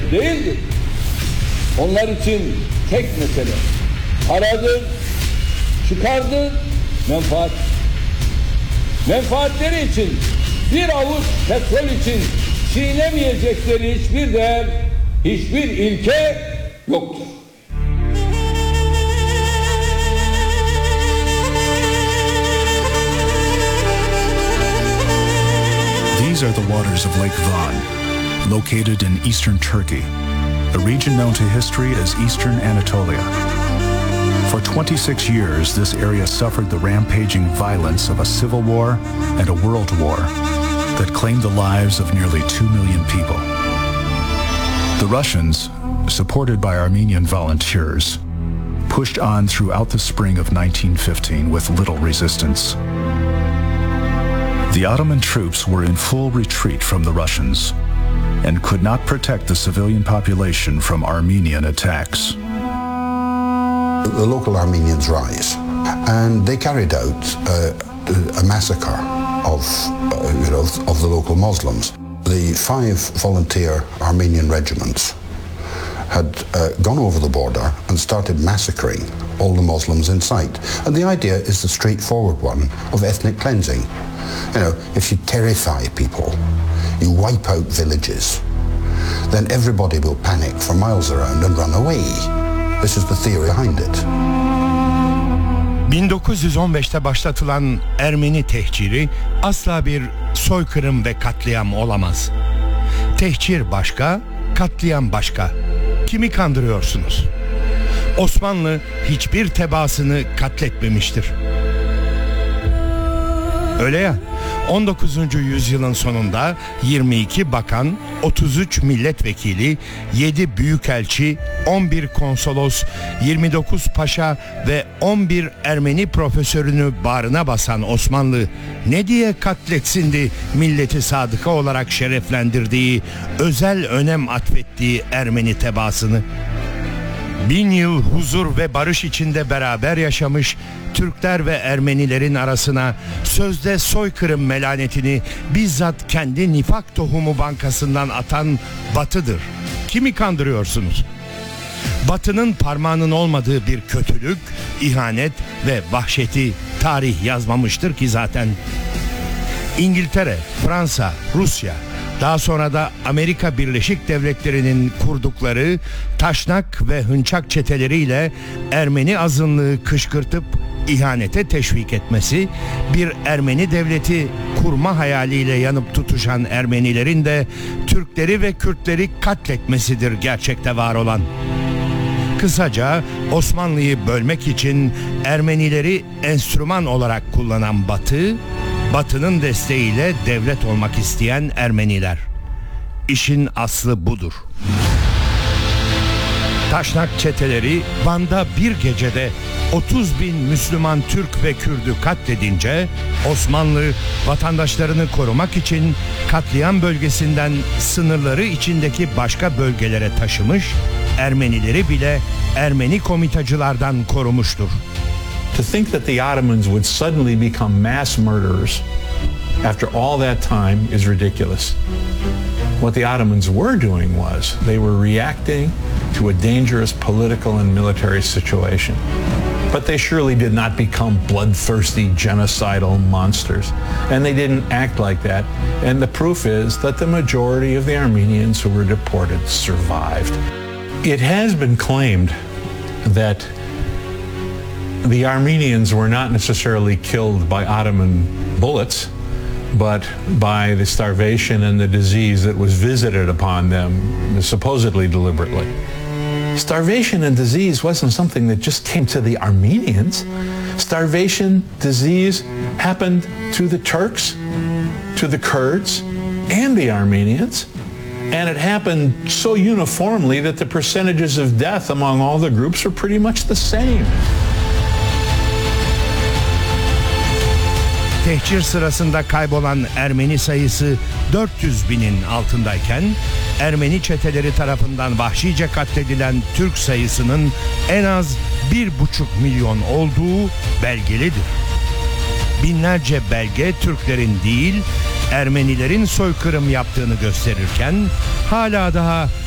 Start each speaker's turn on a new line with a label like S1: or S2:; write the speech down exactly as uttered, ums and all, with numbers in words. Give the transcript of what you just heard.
S1: değildir. Onlar için tek mesele paradır, çıkardır, menfaat. Menfaatleri için bir avuç petrol için çiğnemeyecekleri hiçbir değer, hiçbir ilke yoktur.
S2: These are the waters of Lake Van, located in eastern Turkey, a region known to history as Eastern Anatolia. For twenty-six years, this area suffered the rampaging violence of a civil war and a world war that claimed the lives of nearly two million people. The Russians, supported by Armenian volunteers, pushed on throughout the spring of nineteen fifteen with little resistance. The Ottoman troops were in full retreat from the Russians and could not protect the civilian population from Armenian attacks.
S3: The local Armenians rise, and they carried out uh, a massacre of, uh, you know, of the local Muslims. The five volunteer Armenian regiments had uh, gone over the border and started massacring all the Muslims in sight. And the idea is the straightforward one of ethnic cleansing. You know, if you terrify people, you wipe out villages, then everybody will panic for miles around and run away. This is the theory behind it.
S4: bin dokuz yüz on beşte başlatılan Ermeni tehciri asla bir soykırım ve katliam olamaz. Tehcir başka, katliam başka. Kimi kandırıyorsunuz? Osmanlı hiçbir tebaasını katletmemiştir. Öyle ya, on dokuzuncu yüzyılın sonunda yirmi iki bakan, otuz üç milletvekili, yedi büyükelçi, on bir konsolos, yirmi dokuz paşa ve on bir Ermeni profesörünü bağrına basan Osmanlı ne diye katletsindi milleti sadıka olarak şereflendirdiği, özel önem atfettiği Ermeni tebaasını? Bin yıl huzur ve barış içinde beraber yaşamış Türkler ve Ermenilerin arasına sözde soykırım melanetini bizzat kendi nifak tohumu bankasından atan Batı'dır. Kimi kandırıyorsunuz? Batı'nın parmağının olmadığı bir kötülük, ihanet ve vahşeti tarih yazmamıştır ki zaten. İngiltere, Fransa, Rusya, daha sonra da Amerika Birleşik Devletleri'nin kurdukları taşnak ve hınçak çeteleriyle Ermeni azınlığı kışkırtıp ihanete teşvik etmesi, bir Ermeni devleti kurma hayaliyle yanıp tutuşan Ermenilerin de Türkleri ve Kürtleri katletmesidir gerçekte var olan. Kısaca Osmanlı'yı bölmek için Ermenileri enstrüman olarak kullanan Batı, Batı'nın desteğiyle devlet olmak isteyen Ermeniler. İşin aslı budur. Taşnak çeteleri Van'da bir gecede otuz bin Müslüman Türk ve Kürdü katledince Osmanlı vatandaşlarını korumak için katliam bölgesinden sınırları içindeki başka bölgelere taşımış, Ermenileri bile Ermeni komitacılardan korumuştur.
S5: To think that the Ottomans would suddenly become mass murderers after all that time is ridiculous. What the Ottomans were doing was they were reacting to a dangerous political and military situation. But they surely did not become bloodthirsty, genocidal monsters. And they didn't act like that. And the proof is that the majority of the Armenians who were deported survived. It has been claimed that the Armenians were not necessarily killed by Ottoman bullets, but by the starvation and the disease that was visited upon them, supposedly deliberately. Starvation and disease wasn't something that just came to the Armenians. Starvation, disease happened to the Turks, to the Kurds, and the Armenians. And it happened so uniformly that the percentages of death among all the groups were pretty much the same.
S4: Tehcir sırasında kaybolan Ermeni sayısı dört yüz binin altındayken Ermeni çeteleri tarafından vahşice katledilen Türk sayısının en az bir buçuk milyon olduğu belgelidir. Binlerce belge Türklerin değil, Ermenilerin soykırım yaptığını gösterirken hala daha